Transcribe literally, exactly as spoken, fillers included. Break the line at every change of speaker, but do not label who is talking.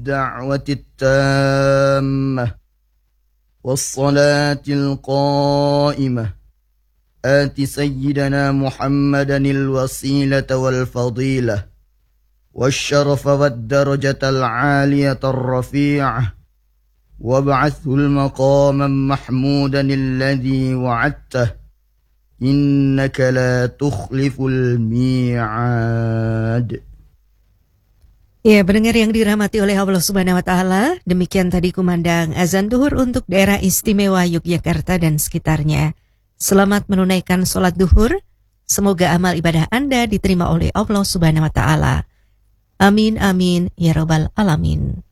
الدعوة التامة والصلاة القائمة آت سيدنا محمدا الوسيلة والفضيلة والشرف والدرجة العالية الرفيعة وابعثه المقاما محمودا الذي وعدته إنك لا تخلف الميعاد.
Ya, pendengar yang dirahmati oleh Allah Subhanahu wa taala, demikian tadi kumandang azan duhur untuk daerah istimewa Yogyakarta dan sekitarnya. Selamat menunaikan sholat duhur. Semoga amal ibadah Anda diterima oleh Allah Subhanahu wa taala. Amin amin ya rabbal alamin.